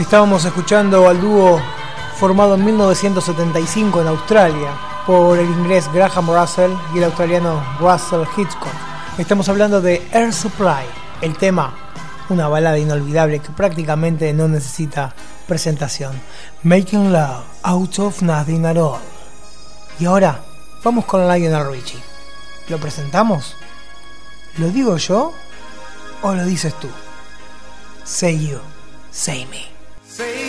Estábamos escuchando al dúo formado en 1975 en Australia por el inglés Graham Russell y el australiano Russell Hitchcock. Estamos hablando de Air Supply, el tema, una balada inolvidable que prácticamente no necesita presentación. Making Love Out of Nothing at All. Y ahora vamos con Lionel Richie. ¿Lo presentamos? ¿Lo digo yo o lo dices tú? Say you, say me.